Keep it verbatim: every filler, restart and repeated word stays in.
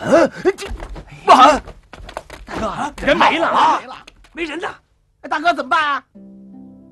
这不好， 大哥， 人没了啊， 没了， 没人了。 哎，大哥怎么办啊？